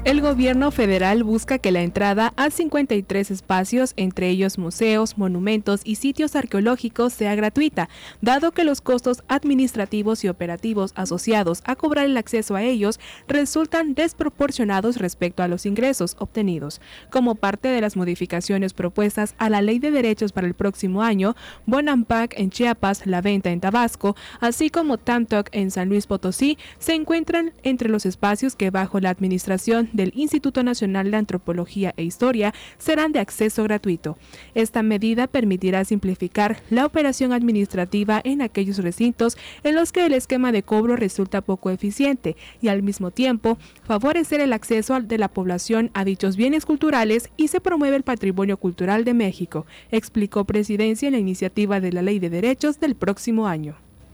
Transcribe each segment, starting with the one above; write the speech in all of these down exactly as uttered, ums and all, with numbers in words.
El gobierno federal busca que la entrada a cincuenta y tres espacios, entre ellos museos, monumentos y sitios arqueológicos, sea gratuita, dado que los costos administrativos y operativos asociados a cobrar el acceso a ellos resultan desproporcionados respecto a los ingresos obtenidos. Como parte de las modificaciones propuestas a la Ley de Derechos para el próximo año, Bonampak en Chiapas, La Venta en Tabasco, así como Tamtoc en San Luis Potosí, se encuentran entre los espacios que bajo la administración del Instituto Nacional de Antropología e Historia serán de acceso gratuito. Esta medida permitirá simplificar la operación administrativa en aquellos recintos en los que el esquema de cobro resulta poco eficiente y al mismo tiempo favorecer el acceso de la población a dichos bienes culturales y se promueve el patrimonio cultural de México, explicó Presidencia en la iniciativa de la Ley de Derechos del próximo año.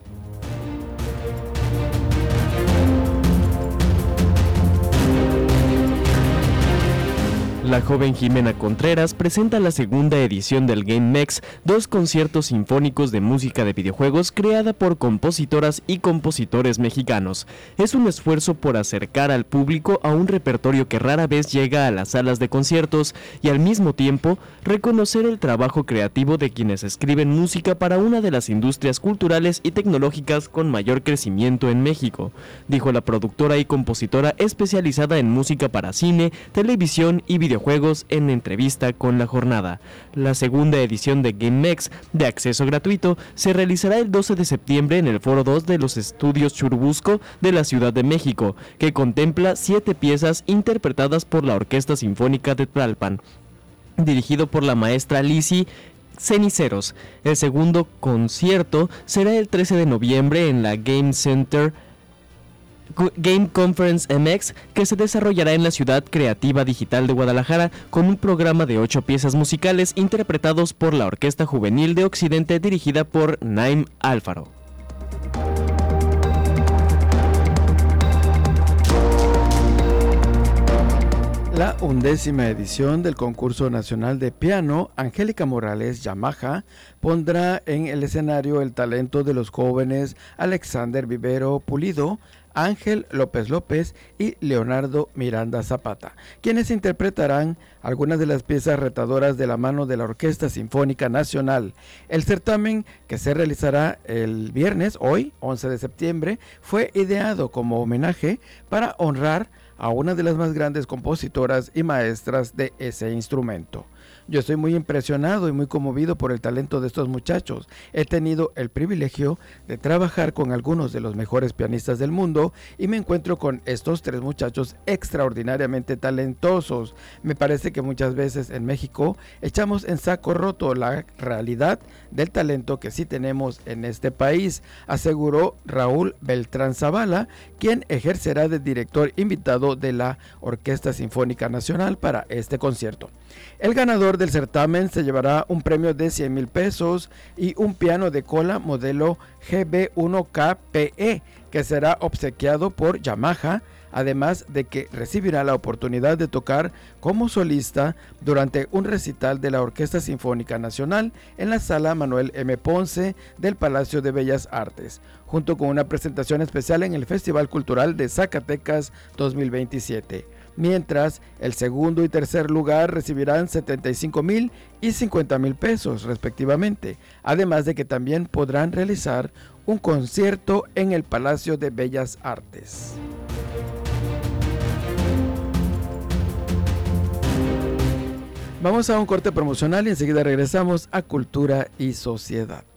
La joven Jimena Contreras presenta la segunda edición del GameMex, dos conciertos sinfónicos de música de videojuegos creada por compositoras y compositores mexicanos. Es un esfuerzo por acercar al público a un repertorio que rara vez llega a las salas de conciertos y al mismo tiempo reconocer el trabajo creativo de quienes escriben música para una de las industrias culturales y tecnológicas con mayor crecimiento en México, dijo la productora y compositora especializada en música para cine, televisión y videojuegos. Juegos en entrevista con La Jornada. La segunda edición de GameMex, de acceso gratuito, se realizará el doce de septiembre en el Foro dos de los Estudios Churubusco de la Ciudad de México, que contempla siete piezas interpretadas por la Orquesta Sinfónica de Tlalpan, dirigido por la maestra Lizzy Ceniceros. El segundo concierto será el trece de noviembre en la Game Center Game Conference M X, que se desarrollará en la Ciudad Creativa Digital de Guadalajara con un programa de ocho piezas musicales interpretados por la Orquesta Juvenil de Occidente dirigida por Naim Alfaro. La undécima edición del Concurso Nacional de Piano Angélica Morales Yamaha pondrá en el escenario el talento de los jóvenes Alexander Vivero Pulido, Ángel López López y Leonardo Miranda Zapata, quienes interpretarán algunas de las piezas retadoras de la mano de la Orquesta Sinfónica Nacional. El certamen, que se realizará el viernes, hoy, once de septiembre, fue ideado como homenaje para honrar a una de las más grandes compositoras y maestras de ese instrumento. Yo estoy muy impresionado y muy conmovido por el talento de estos muchachos. He tenido el privilegio de trabajar con algunos de los mejores pianistas del mundo y me encuentro con estos tres muchachos extraordinariamente talentosos. Me parece que muchas veces en México echamos en saco roto la realidad del talento que sí tenemos en este país, aseguró Raúl Beltrán Zavala, quien ejercerá de director invitado de la Orquesta Sinfónica Nacional para este concierto. El ganador del certamen se llevará un premio de cien mil pesos y un piano de cola modelo G B uno K P E que será obsequiado por Yamaha, además de que recibirá la oportunidad de tocar como solista durante un recital de la Orquesta Sinfónica Nacional en la Sala Manuel M. Ponce del Palacio de Bellas Artes, junto con una presentación especial en el Festival Cultural de Zacatecas dos mil veintisiete. Mientras el segundo y tercer lugar recibirán setenta y cinco mil y cincuenta mil pesos respectivamente, además de que también podrán realizar un concierto en el Palacio de Bellas Artes. Vamos a un corte promocional y enseguida regresamos a Cultura y Sociedad.